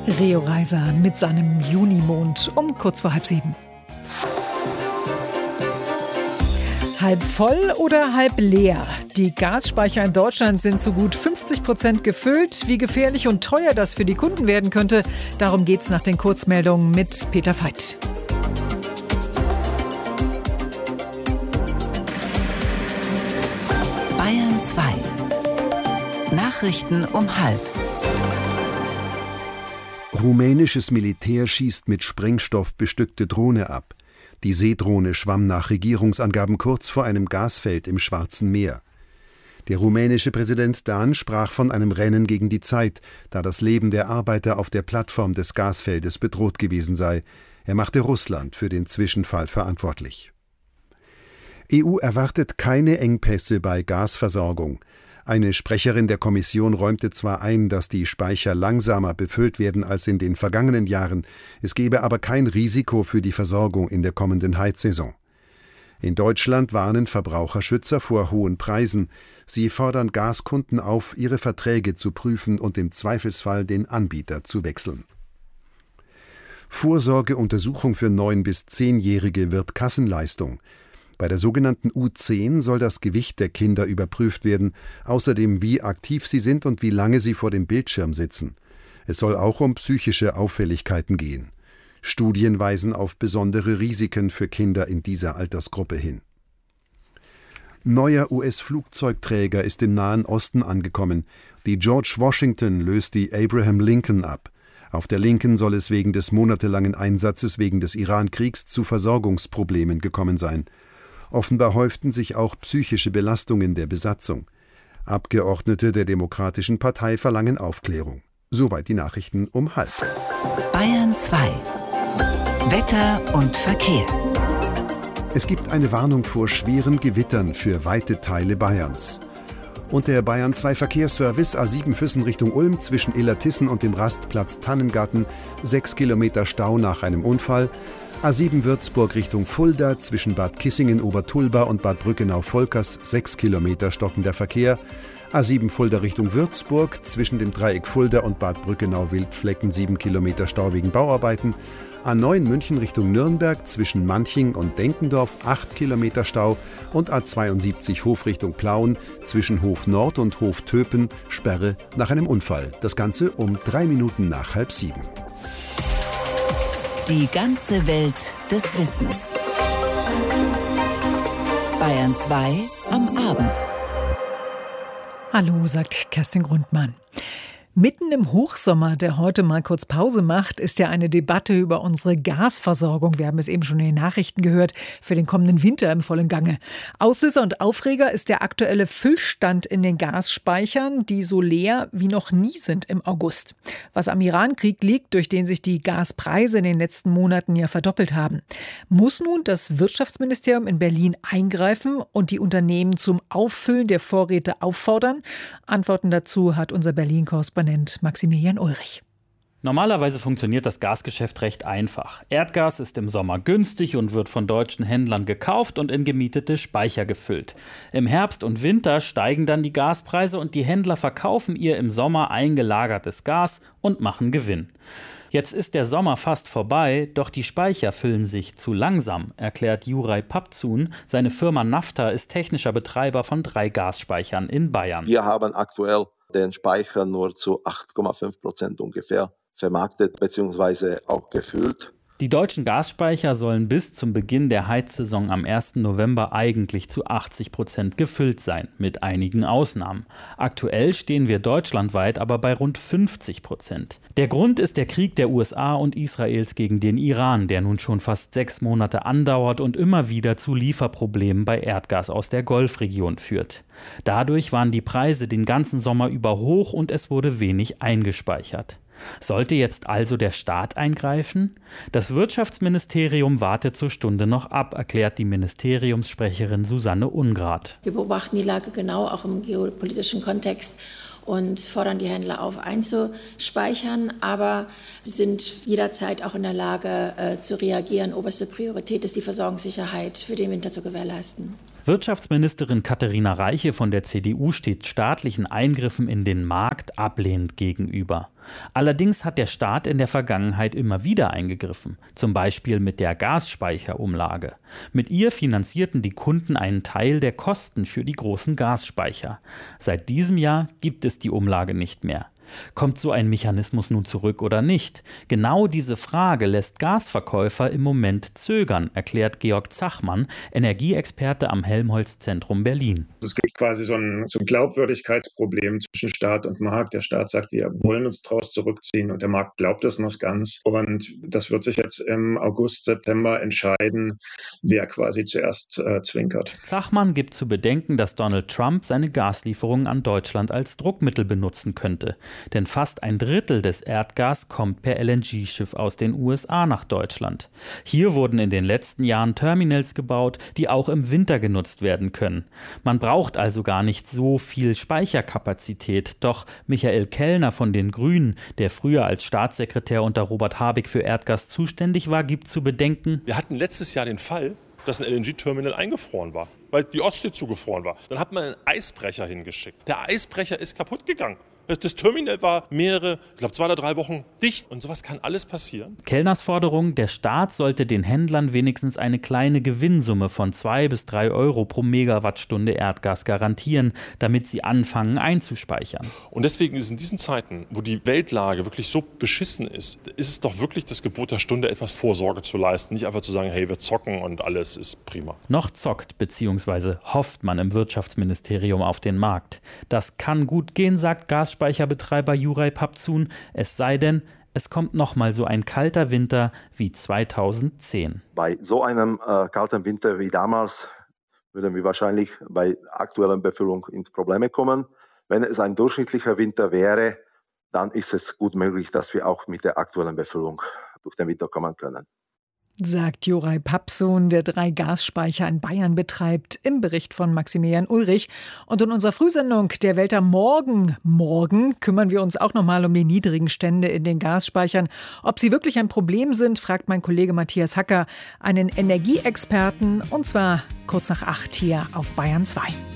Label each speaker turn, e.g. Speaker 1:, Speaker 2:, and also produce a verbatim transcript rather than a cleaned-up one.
Speaker 1: Rio Reiser mit seinem Junimond um kurz vor halb sieben. Halb voll oder halb leer? Die Gasspeicher in Deutschland sind zu gut fünfzig Prozent gefüllt. Wie gefährlich und teuer das für die Kunden werden könnte, darum geht's nach den Kurzmeldungen mit Peter Veit.
Speaker 2: Bayern zwei. Nachrichten um halb.
Speaker 3: Rumänisches Militär schießt mit Sprengstoff bestückte Drohne ab. Die Seedrohne schwamm nach Regierungsangaben kurz vor einem Gasfeld im Schwarzen Meer. Der rumänische Präsident Dan sprach von einem Rennen gegen die Zeit, da das Leben der Arbeiter auf der Plattform des Gasfeldes bedroht gewesen sei. Er machte Russland für den Zwischenfall verantwortlich. E U erwartet keine Engpässe bei Gasversorgung. Eine Sprecherin der Kommission räumte zwar ein, dass die Speicher langsamer befüllt werden als in den vergangenen Jahren, es gebe aber kein Risiko für die Versorgung in der kommenden Heizsaison. In Deutschland warnen Verbraucherschützer vor hohen Preisen. Sie fordern Gaskunden auf, ihre Verträge zu prüfen und im Zweifelsfall den Anbieter zu wechseln. Vorsorgeuntersuchung für neun- bis zehnjährige wird Kassenleistung. Bei der sogenannten U zehn soll das Gewicht der Kinder überprüft werden, außerdem wie aktiv sie sind und wie lange sie vor dem Bildschirm sitzen. Es soll auch um psychische Auffälligkeiten gehen. Studien weisen auf besondere Risiken für Kinder in dieser Altersgruppe hin. Neuer U S-Flugzeugträger ist im Nahen Osten angekommen. Die George Washington löst die Abraham Lincoln ab. Auf der Lincoln soll es wegen des monatelangen Einsatzes wegen des Iran-Kriegs zu Versorgungsproblemen gekommen sein. Offenbar häuften sich auch psychische Belastungen der Besatzung. Abgeordnete der Demokratischen Partei verlangen Aufklärung. Soweit die Nachrichten um halb.
Speaker 2: Bayern zwei. Wetter und Verkehr.
Speaker 3: Es gibt eine Warnung vor schweren Gewittern für weite Teile Bayerns. Und der Bayern zwei Verkehrsservice A sieben Füssen Richtung Ulm zwischen Illertissen und dem Rastplatz Tannengarten, sechs Kilometer Stau nach einem Unfall. A sieben Würzburg Richtung Fulda zwischen Bad Kissingen-Obertulba und Bad Brückenau-Volkers, sechs Kilometer stockender Verkehr. A sieben Fulda Richtung Würzburg zwischen dem Dreieck Fulda und Bad Brückenau-Wildflecken, sieben Kilometer Stau wegen Bauarbeiten. A neun München Richtung Nürnberg zwischen Manching und Denkendorf, acht Kilometer Stau. Und A zweiundsiebzig Hof Richtung Plauen zwischen Hof Nord und Hof Töpen, Sperre nach einem Unfall. Das Ganze um drei Minuten nach halb sieben.
Speaker 2: Die ganze Welt des Wissens. Bayern zwei am Abend.
Speaker 1: Hallo, sagt Kerstin Grundmann. Mitten im Hochsommer, der heute mal kurz Pause macht, ist ja eine Debatte über unsere Gasversorgung, wir haben es eben schon in den Nachrichten gehört, für den kommenden Winter im vollen Gange. Auslöser und Aufreger ist der aktuelle Füllstand in den Gasspeichern, die so leer wie noch nie sind im August. Was am Iran-Krieg liegt, durch den sich die Gaspreise in den letzten Monaten ja verdoppelt haben. Muss nun das Wirtschaftsministerium in Berlin eingreifen und die Unternehmen zum Auffüllen der Vorräte auffordern? Antworten dazu hat unser Berlin-Korrespondent Maximilian Ulrich.
Speaker 4: Normalerweise funktioniert das Gasgeschäft recht einfach. Erdgas ist im Sommer günstig und wird von deutschen Händlern gekauft und in gemietete Speicher gefüllt. Im Herbst und Winter steigen dann die Gaspreise und die Händler verkaufen ihr im Sommer eingelagertes Gas und machen Gewinn. Jetzt ist der Sommer fast vorbei, doch die Speicher füllen sich zu langsam, erklärt Juraj Papzun. Seine Firma Nafta ist technischer Betreiber von drei Gasspeichern in Bayern.
Speaker 5: Wir haben aktuell den Speicher nur zu acht Komma fünf Prozent ungefähr vermarktet bzw. auch gefüllt.
Speaker 4: Die deutschen Gasspeicher sollen bis zum Beginn der Heizsaison am ersten November eigentlich zu achtzig Prozent gefüllt sein, mit einigen Ausnahmen. Aktuell stehen wir deutschlandweit aber bei rund fünfzig Prozent. Der Grund ist der Krieg der U S A und Israels gegen den Iran, der nun schon fast sechs Monate andauert und immer wieder zu Lieferproblemen bei Erdgas aus der Golfregion führt. Dadurch waren die Preise den ganzen Sommer über hoch und es wurde wenig eingespeichert. Sollte jetzt also der Staat eingreifen? Das Wirtschaftsministerium wartet zur Stunde noch ab, erklärt die Ministeriumssprecherin Susanne Ungrad.
Speaker 6: Wir beobachten die Lage genau, auch im geopolitischen Kontext, und fordern die Händler auf, einzuspeichern, aber sind jederzeit auch in der Lage äh, zu reagieren. Oberste Priorität ist die Versorgungssicherheit für den Winter zu gewährleisten.
Speaker 4: Wirtschaftsministerin Katharina Reiche von der C D U steht staatlichen Eingriffen in den Markt ablehnend gegenüber. Allerdings hat der Staat in der Vergangenheit immer wieder eingegriffen, zum Beispiel mit der Gasspeicherumlage. Mit ihr finanzierten die Kunden einen Teil der Kosten für die großen Gasspeicher. Seit diesem Jahr gibt es die Umlage nicht mehr. Kommt so ein Mechanismus nun zurück oder nicht? Genau diese Frage lässt Gasverkäufer im Moment zögern, erklärt Georg Zachmann, Energieexperte am Helmholtz-Zentrum Berlin.
Speaker 7: Es gibt quasi so ein, so ein Glaubwürdigkeitsproblem zwischen Staat und Markt. Der Staat sagt, wir wollen uns daraus zurückziehen und der Markt glaubt das noch ganz. Und das wird sich jetzt im August, September entscheiden, wer quasi zuerst äh, zwinkert.
Speaker 4: Zachmann gibt zu bedenken, dass Donald Trump seine Gaslieferungen an Deutschland als Druckmittel benutzen könnte. Denn fast ein Drittel des Erdgas kommt per L N G-Schiff aus den U S A nach Deutschland. Hier wurden in den letzten Jahren Terminals gebaut, die auch im Winter genutzt werden können. Man braucht also gar nicht so viel Speicherkapazität. Doch Michael Kellner von den Grünen, der früher als Staatssekretär unter Robert Habeck für Erdgas zuständig war, gibt zu bedenken:
Speaker 8: Wir hatten letztes Jahr den Fall, dass ein L N G-Terminal eingefroren war, weil die Ostsee zugefroren war. Dann hat man einen Eisbrecher hingeschickt. Der Eisbrecher ist kaputt gegangen. Das Terminal war mehrere, ich glaube zwei oder drei Wochen dicht und sowas kann alles passieren.
Speaker 4: Kellners Forderung, der Staat sollte den Händlern wenigstens eine kleine Gewinnsumme von zwei bis drei Euro pro Megawattstunde Erdgas garantieren, damit sie anfangen einzuspeichern.
Speaker 8: Und deswegen ist in diesen Zeiten, wo die Weltlage wirklich so beschissen ist, ist es doch wirklich das Gebot der Stunde, etwas Vorsorge zu leisten. Nicht einfach zu sagen, hey, wir zocken und alles ist prima.
Speaker 4: Noch zockt bzw. hofft man im Wirtschaftsministerium auf den Markt. Das kann gut gehen, sagt Gas Speicherbetreiber Juraj Papzun, es sei denn, es kommt noch mal so ein kalter Winter wie zweitausendzehn.
Speaker 5: Bei so einem äh, kalten Winter wie damals würden wir wahrscheinlich bei aktueller Befüllung in Probleme kommen. Wenn es ein durchschnittlicher Winter wäre, dann ist es gut möglich, dass wir auch mit der aktuellen Befüllung durch den Winter kommen können.
Speaker 1: Sagt Juraj Papzun, der drei Gasspeicher in Bayern betreibt, im Bericht von Maximilian Ulrich. Und in unserer Frühsendung Der Welt am Morgen, morgen, kümmern wir uns auch nochmal um die niedrigen Stände in den Gasspeichern. Ob sie wirklich ein Problem sind, fragt mein Kollege Matthias Hacker, einen Energieexperten, und zwar kurz nach acht hier auf Bayern zwei.